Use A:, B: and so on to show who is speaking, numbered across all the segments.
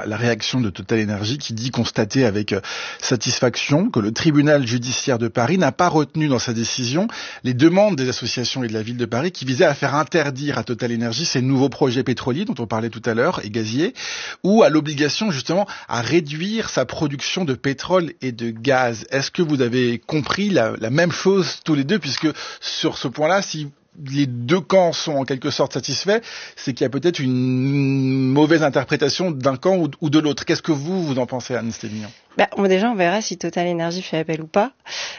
A: la réaction de TotalEnergies qui dit constater avec satisfaction que le tribunal judiciaire de Paris n'a pas retenu dans sa décision les demandes des associations et de la ville de Paris qui visaient à faire interdire à TotalEnergies ces nouveaux projets pétroliers dont on parlait tout à l'heure et gaziers, ou à l'obligation justement à réduire sa production de pétrole et de gaz. Est-ce que vous avez compris la même chose tous les deux, puisque sur ce point-là, si les deux camps sont en quelque sorte satisfaits, c'est qu'il y a peut-être une mauvaise interprétation d'un camp ou de l'autre. Qu'est-ce que vous en pensez, Anne Stéphignon ?
B: Déjà, on verra si TotalEnergies fait appel ou pas.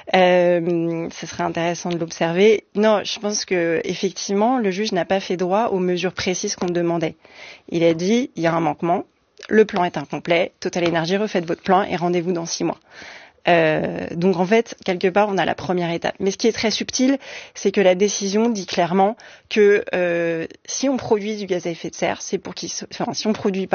B: Ce serait intéressant de l'observer. Non, je pense que effectivement, le juge n'a pas fait droit aux mesures précises qu'on demandait. Il a dit, il y a un manquement, le plan est incomplet, TotalEnergies, refaites votre plan et rendez-vous dans 6 mois. Donc en fait, quelque part, on a la première étape. Mais ce qui est très subtil, c'est que la décision dit clairement que si on produit du gaz à effet de serre, c'est pour si on produit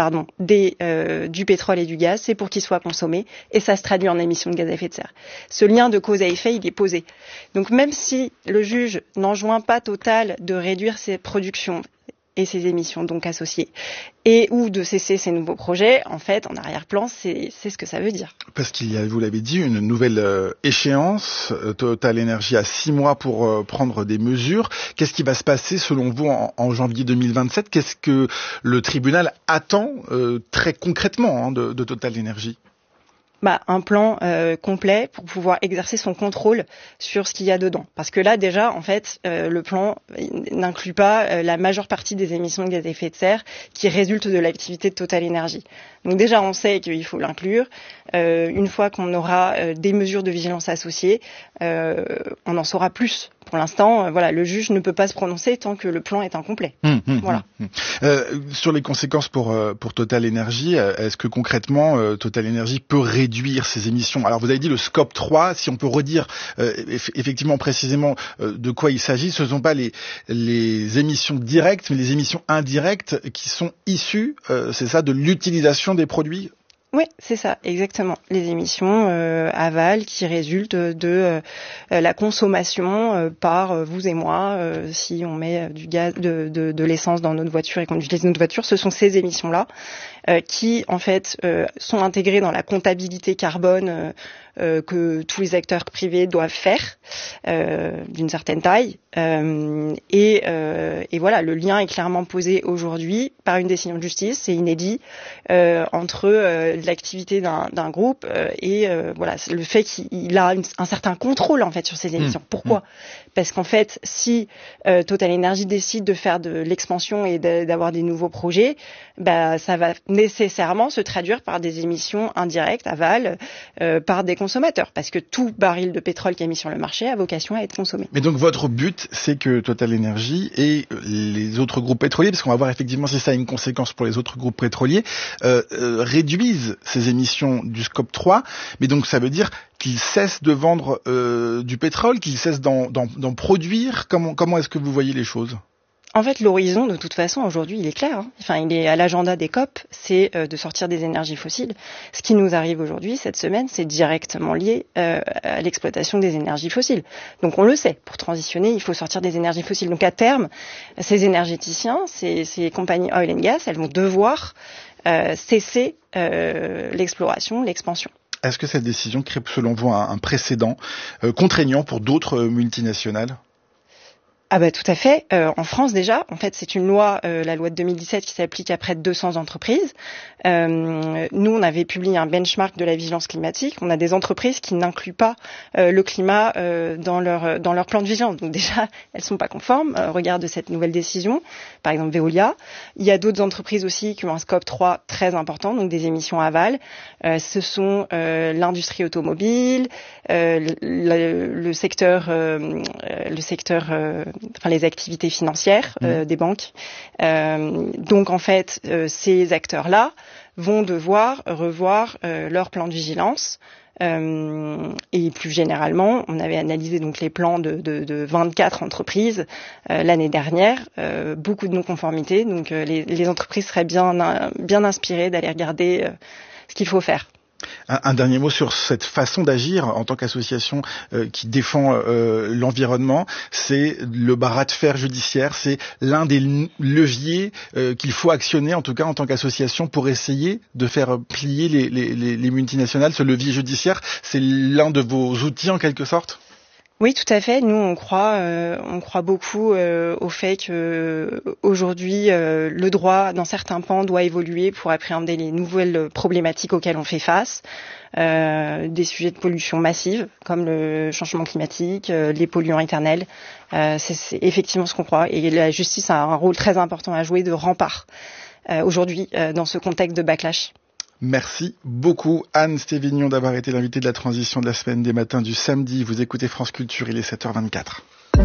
B: du pétrole et du gaz, c'est pour qu'il soit consommé, et ça se traduit en émissions de gaz à effet de serre. Ce lien de cause à effet, il est posé. Donc même si le juge n'enjoint pas Total de réduire ses productions et ses émissions donc associées, et ou de cesser ces nouveaux projets, en fait, en arrière-plan, c'est ce que ça veut dire.
A: Parce qu'il y a, vous l'avez dit, une nouvelle échéance. TotalEnergies a 6 mois pour prendre des mesures. Qu'est-ce qui va se passer, selon vous, en janvier 2027 ? Qu'est-ce que le tribunal attend très concrètement de TotalEnergies ?
B: Un plan complet pour pouvoir exercer son contrôle sur ce qu'il y a dedans. Parce que là, déjà, en fait, le plan n'inclut pas la majeure partie des émissions de gaz à effet de serre qui résultent de l'activité de TotalEnergies. Donc déjà, on sait qu'il faut l'inclure. Une fois qu'on aura des mesures de vigilance associées, on en saura plus. Pour l'instant, le juge ne peut pas se prononcer tant que le plan est incomplet.
A: Sur les conséquences pour TotalEnergies, est-ce que concrètement TotalEnergies peut réduire ses émissions ? Alors vous avez dit le scope 3, si on peut redire effectivement précisément de quoi il s'agit, ce ne sont pas les émissions directes, mais les émissions indirectes qui sont issues, c'est ça, de l'utilisation des produits ?
B: Oui, c'est ça, exactement. Les émissions aval qui résultent de la consommation par vous et moi, si on met du gaz, de l'essence dans notre voiture et qu'on utilise notre voiture, ce sont ces émissions-là qui, en fait, sont intégrées dans la comptabilité carbone que tous les acteurs privés doivent faire d'une certaine taille. Et voilà, le lien est clairement posé aujourd'hui par une décision de justice, c'est inédit, entre l'activité d'un groupe et le fait qu'il a un certain contrôle en fait sur ces émissions. Pourquoi ? Parce qu'en fait, si TotalEnergies décide de faire de l'expansion et d'avoir des nouveaux projets, ça va nécessairement se traduire par des émissions indirectes, aval, par des consommateurs, parce que tout baril de pétrole qui est mis sur le marché a vocation à être consommé.
A: Mais donc votre but, c'est que TotalEnergies et les autres groupes pétroliers, parce qu'on va voir effectivement si ça a une conséquence pour les autres groupes pétroliers, réduisent ces émissions du scope 3, mais donc ça veut dire qu'ils cessent de vendre du pétrole, qu'ils cessent d'en produire. Comment est-ce que vous voyez les choses ?
B: En fait, l'horizon, de toute façon, aujourd'hui, il est clair. Il est à l'agenda des COP, c'est de sortir des énergies fossiles. Ce qui nous arrive aujourd'hui, cette semaine, c'est directement lié à l'exploitation des énergies fossiles. Donc, on le sait, pour transitionner, il faut sortir des énergies fossiles. Donc, à terme, ces énergéticiens, ces compagnies oil and gas, elles vont devoir cesser l'exploration, l'expansion.
A: Est-ce que cette décision crée, selon vous, un précédent contraignant pour d'autres multinationales ?
B: Tout à fait. En France déjà, en fait, c'est une loi, la loi de 2017, qui s'applique à près de 200 entreprises. Nous, on avait publié un benchmark de la vigilance climatique. On a des entreprises qui n'incluent pas le climat dans leur plan de vigilance. Donc déjà, elles sont pas conformes au regard de cette nouvelle décision. Par exemple, Veolia. Il y a d'autres entreprises aussi qui ont un scope 3 très important, donc des émissions aval. Ce sont l'industrie automobile, le secteur, les activités financières des banques. Donc en fait, ces acteurs-là vont devoir revoir leur plan de vigilance. Et plus généralement, on avait analysé donc les plans de 24 entreprises l'année dernière, beaucoup de non-conformités. Donc les entreprises seraient bien inspirées d'aller regarder ce qu'il faut faire.
A: Un dernier mot sur cette façon d'agir en tant qu'association qui défend l'environnement. C'est le bras de fer judiciaire, c'est l'un des leviers qu'il faut actionner, en tout cas en tant qu'association, pour essayer de faire plier les multinationales. Ce levier judiciaire, c'est l'un de vos outils en quelque sorte ?
B: Oui, tout à fait. Nous, on croit beaucoup au fait que aujourd'hui, le droit, dans certains pans, doit évoluer pour appréhender les nouvelles problématiques auxquelles on fait face. Des sujets de pollution massive, comme le changement climatique, les polluants éternels. C'est effectivement ce qu'on croit. Et la justice a un rôle très important à jouer de rempart aujourd'hui dans ce contexte de backlash.
A: Merci beaucoup Anne Stévignon d'avoir été l'invitée de la transition de la semaine des matins du samedi. Vous écoutez France Culture, il est 7h24.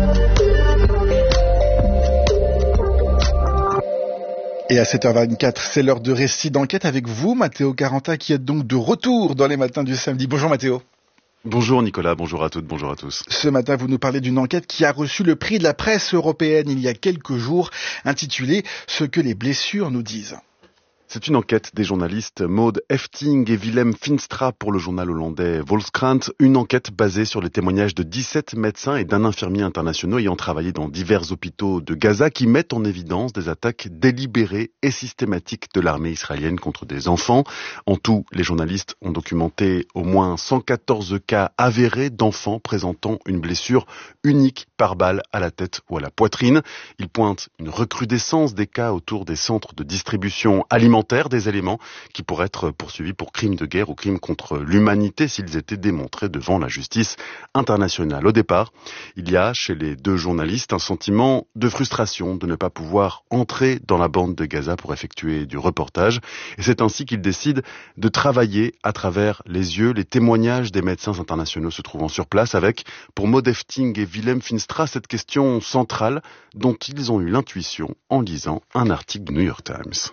A: Et à 7h24, c'est l'heure de récit d'enquête avec vous, Matteo Caranta, qui est donc de retour dans les matins du samedi. Bonjour Matteo.
C: Bonjour Nicolas, bonjour à toutes, bonjour à tous.
A: Ce matin, vous nous parlez d'une enquête qui a reçu le prix de la presse européenne il y a quelques jours, intitulée « Ce que les blessures nous disent ».
C: C'est une enquête des journalistes Maud Efting et Willem Finstra pour le journal hollandais Volkskrant. Une enquête basée sur les témoignages de 17 médecins et d'un infirmier international ayant travaillé dans divers hôpitaux de Gaza qui mettent en évidence des attaques délibérées et systématiques de l'armée israélienne contre des enfants. En tout, les journalistes ont documenté au moins 114 cas avérés d'enfants présentant une blessure unique par balle à la tête ou à la poitrine. Ils pointent une recrudescence des cas autour des centres de distribution alimentaire, des éléments qui pourraient être poursuivis pour crimes de guerre ou crimes contre l'humanité s'ils étaient démontrés devant la justice internationale. Au départ, il y a chez les deux journalistes un sentiment de frustration de ne pas pouvoir entrer dans la bande de Gaza pour effectuer du reportage. Et c'est ainsi qu'ils décident de travailler à travers les yeux, les témoignages des médecins internationaux se trouvant sur place avec, pour Maud Efting et Willem Finstra, cette question centrale dont ils ont eu l'intuition en lisant un article du New York Times.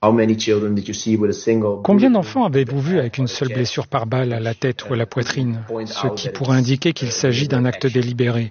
D: Combien d'enfants avez-vous vu avec une seule blessure par balle à la tête ou à la poitrine, ce qui pourrait indiquer qu'il s'agit d'un acte délibéré?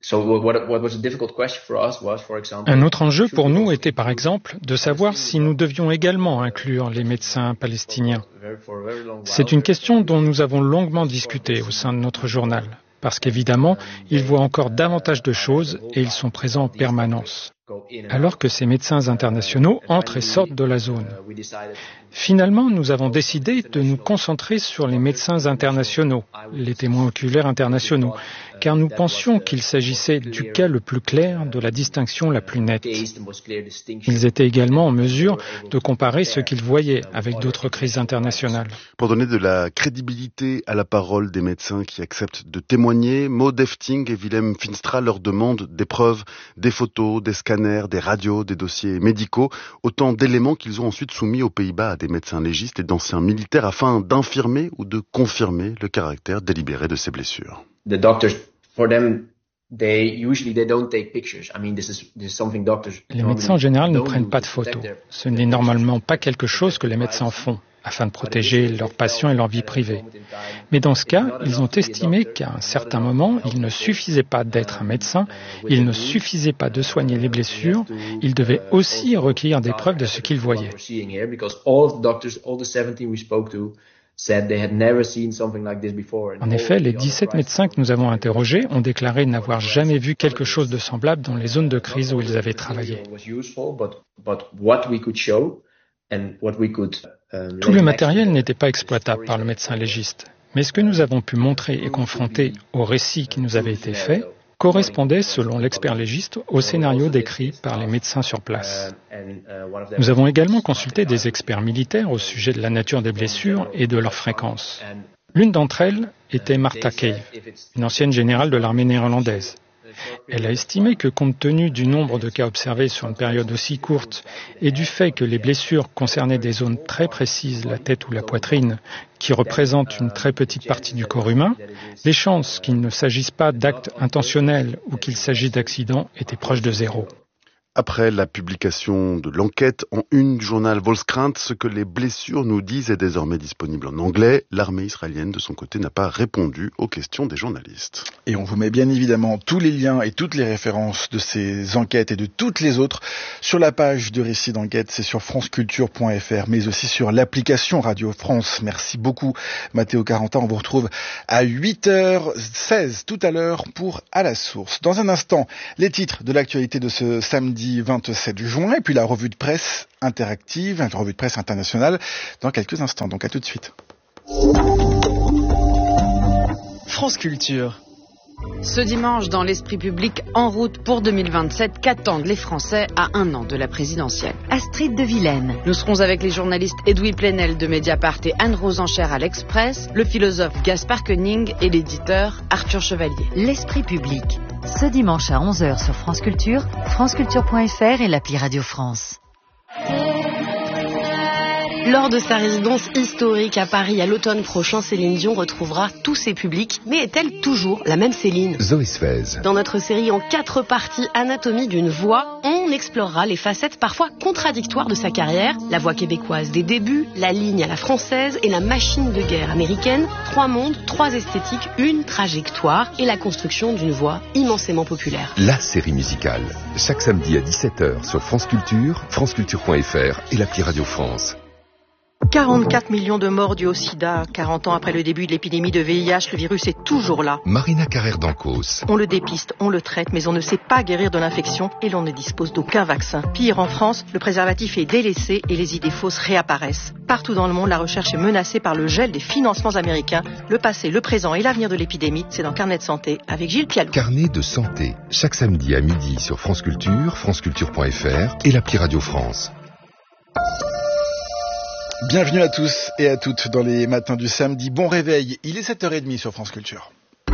D: Un autre enjeu pour nous était par exemple de savoir si nous devions également inclure les médecins palestiniens. C'est une question dont nous avons longuement discuté au sein de notre journal, parce qu'évidemment, ils voient encore davantage de choses et ils sont présents en permanence, alors que ces médecins internationaux entrent et sortent de la zone. Finalement, nous avons décidé de nous concentrer sur les médecins internationaux, les témoins oculaires internationaux, car nous pensions qu'il s'agissait du cas le plus clair, de la distinction la plus nette. Ils étaient également en mesure de comparer ce qu'ils voyaient avec d'autres crises internationales.
C: Pour donner de la crédibilité à la parole des médecins qui acceptent de témoigner, Maud Efting et Willem Finstra leur demandent des preuves, des photos, des scanners, des radios, des dossiers médicaux, autant d'éléments qu'ils ont ensuite soumis aux Pays-Bas à des médecins légistes et d'anciens militaires afin d'infirmer ou de confirmer le caractère délibéré de ces blessures.
D: Les médecins en général ne prennent pas de photos. Ce n'est normalement pas quelque chose que les médecins font, afin de protéger leurs patients et leur vie privée. Mais dans ce cas, ils ont estimé qu'à un certain moment, il ne suffisait pas d'être un médecin, il ne suffisait pas de soigner les blessures, ils devaient aussi recueillir des preuves de ce qu'ils voyaient. En effet, les 17 médecins que nous avons interrogés ont déclaré n'avoir jamais vu quelque chose de semblable dans les zones de crise où ils avaient travaillé. Tout le matériel n'était pas exploitable par le médecin légiste, mais ce que nous avons pu montrer et confronter au récit qui nous avait été fait correspondait, selon l'expert légiste, au scénario décrit par les médecins sur place. Nous avons également consulté des experts militaires au sujet de la nature des blessures et de leur fréquence. L'une d'entre elles était Martha Cave, une ancienne générale de l'armée néerlandaise. Elle a estimé que compte tenu du nombre de cas observés sur une période aussi courte et du fait que les blessures concernaient des zones très précises, la tête ou la poitrine, qui représentent une très petite partie du corps humain, les chances qu'il ne s'agisse pas d'actes intentionnels ou qu'il s'agisse d'accidents étaient proches de zéro.
C: Après la publication de l'enquête en une du journal Volkskrant, ce que les blessures nous disent est désormais disponible en anglais. L'armée israélienne, de son côté, n'a pas répondu aux questions des journalistes.
A: Et on vous met bien évidemment tous les liens et toutes les références de ces enquêtes et de toutes les autres sur la page de Récits d'enquête. C'est sur franceculture.fr, mais aussi sur l'application Radio France. Merci beaucoup, Mathéo Carentin. On vous retrouve à 8h16 tout à l'heure pour À la source. Dans un instant, les titres de l'actualité de ce samedi 27 juin et puis la revue de presse interactive, la revue de presse internationale dans quelques instants. Donc à tout de suite.
E: France Culture.
F: Ce dimanche, dans l'esprit public, en route pour 2027, qu'attendent les Français à un an de la présidentielle?
G: Astrid de Vilaine.
F: Nous serons avec les journalistes Edoui Plenel de Mediapart et Anne-Rose Enchère à l'Express, le philosophe Gaspard Koenig et l'éditeur Arthur Chevalier.
G: L'esprit public. Ce dimanche à 11h sur France Culture, franceculture.fr et l'appli Radio France.
H: Lors de sa résidence historique à Paris à l'automne prochain, Céline Dion retrouvera tous ses publics. Mais est-elle toujours la même Céline?
I: Zoé Sfez.
H: Dans notre série en 4 parties, Anatomie d'une voix, on explorera les facettes parfois contradictoires de sa carrière. La voix québécoise des débuts, la ligne à la française et la machine de guerre américaine. 3 mondes, 3 esthétiques, une trajectoire et la construction d'une voix immensément populaire.
I: La série musicale. Chaque samedi à 17h sur France Culture, franceculture.fr et l'appli Radio France.
J: 44 millions de morts dus au sida. 40 ans après le début de l'épidémie de VIH, le virus est toujours là.
I: Marina Carrère d'Ancos.
J: On le dépiste, on le traite, mais on ne sait pas guérir de l'infection et l'on ne dispose d'aucun vaccin. Pire, en France, le préservatif est délaissé et les idées fausses réapparaissent. Partout dans le monde, la recherche est menacée par le gel des financements américains. Le passé, le présent et l'avenir de l'épidémie, c'est dans Carnet de santé avec Gilles Pialou.
I: Carnet de santé. Chaque samedi à midi sur France Culture, franceculture.fr et l'appli Radio France.
A: Bienvenue à tous et à toutes dans les matins du samedi. Bon réveil, il est 7h30 sur France Culture.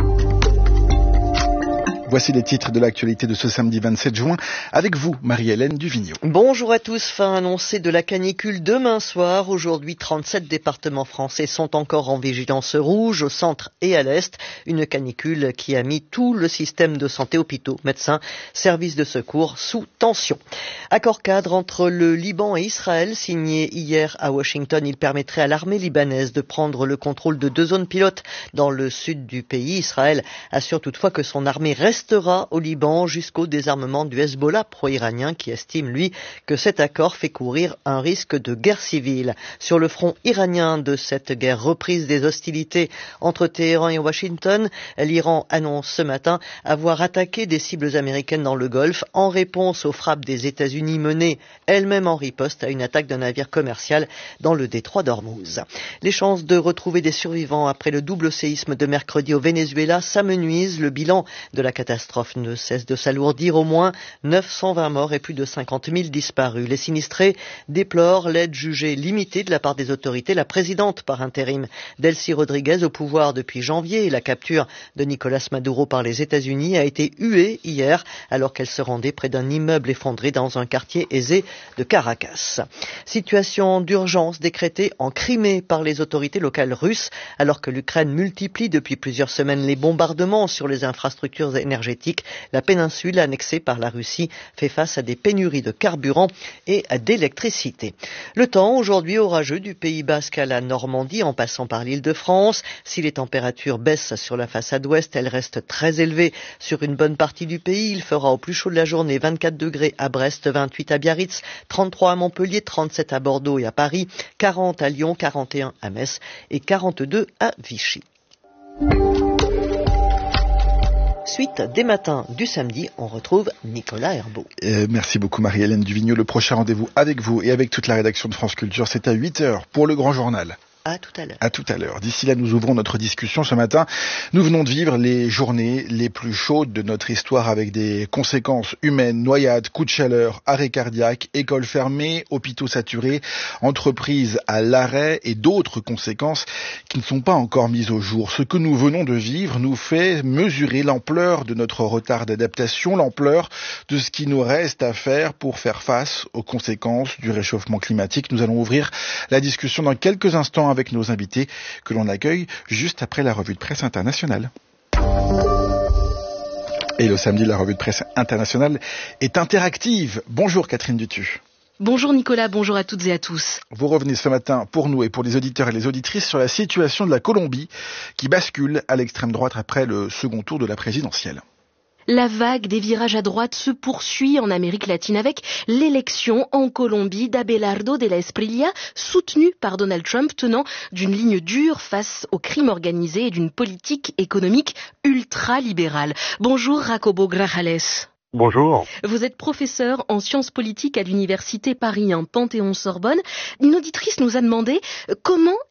A: Voici les titres de l'actualité de ce samedi 27 juin avec vous, Marie-Hélène Duvigneau.
K: Bonjour à tous. Fin annoncée de la canicule demain soir. Aujourd'hui, 37 départements français sont encore en vigilance rouge au centre et à l'est. Une canicule qui a mis tout le système de santé, hôpitaux, médecins, services de secours sous tension. Accord cadre entre le Liban et Israël signé hier à Washington. Il permettrait à l'armée libanaise de prendre le contrôle de 2 zones pilotes dans le sud du pays. Israël assure toutefois que son armée restera au Liban jusqu'au désarmement du Hezbollah pro-iranien qui estime, lui, que cet accord fait courir un risque de guerre civile. Sur le front iranien de cette guerre reprise des hostilités entre Téhéran et Washington, l'Iran annonce ce matin avoir attaqué des cibles américaines dans le Golfe en réponse aux frappes des États-Unis menées elles-mêmes en riposte à une attaque d'un navire commercial dans le détroit d'Ormuz. Les chances de retrouver des survivants après le double séisme de mercredi au Venezuela s'amenuisent. Le bilan de la catastrophe ne cesse de s'alourdir. Au moins 920 morts et plus de 50 000 disparus. Les sinistrés déplorent l'aide jugée limitée de la part des autorités. La présidente par intérim, Delcy Rodriguez, au pouvoir depuis janvier, et la capture de Nicolas Maduro par les États-Unis a été huée hier alors qu'elle se rendait près d'un immeuble effondré dans un quartier aisé de Caracas. Situation d'urgence décrétée en Crimée par les autorités locales russes alors que l'Ukraine multiplie depuis plusieurs semaines les bombardements sur les infrastructures énergétiques. La péninsule annexée par la Russie fait face à des pénuries de carburant et d'électricité. Le temps aujourd'hui orageux du Pays Basque à la Normandie en passant par l'Île-de-France. Si les températures baissent sur la façade ouest, elles restent très élevées sur une bonne partie du pays. Il fera au plus chaud de la journée 24 degrés à Brest, 28 à Biarritz, 33 à Montpellier, 37 à Bordeaux et à Paris, 40 à Lyon, 41 à Metz et 42 à Vichy. Suite des matins du samedi, on retrouve Nicolas Herbeau.
A: Merci beaucoup Marie-Hélène Duvigneau. Le prochain rendez-vous avec vous et avec toute la rédaction de France Culture, c'est à 8h pour le Grand Journal.
K: À tout à l'heure.
A: À tout à l'heure. D'ici là, nous ouvrons notre discussion ce matin. Nous venons de vivre les journées les plus chaudes de notre histoire avec des conséquences humaines, noyades, coups de chaleur, arrêt cardiaque, écoles fermées, hôpitaux saturés, entreprises à l'arrêt et d'autres conséquences qui ne sont pas encore mises au jour. Ce que nous venons de vivre nous fait mesurer l'ampleur de notre retard d'adaptation, l'ampleur de ce qui nous reste à faire pour faire face aux conséquences du réchauffement climatique. Nous allons ouvrir la discussion dans quelques instants avec nos invités que l'on accueille juste après la revue de presse internationale. Et le samedi, la revue de presse internationale est interactive. Bonjour Catherine Dutu.
H: Bonjour Nicolas, bonjour à toutes et à tous.
A: Vous revenez ce matin pour nous et pour les auditeurs et les auditrices sur la situation de la Colombie qui bascule à l'extrême droite après le second tour de la présidentielle.
H: La vague des virages à droite se poursuit en Amérique latine avec l'élection en Colombie d'Abelardo de la Espriella, soutenu par Donald Trump, tenant d'une ligne dure face au crime organisé et d'une politique économique ultra-libérale. Bonjour Jacobo Grajales.
L: Bonjour.
H: Vous êtes professeur en sciences politiques à l'université Paris 1 Panthéon-Sorbonne. Une auditrice nous a demandé comment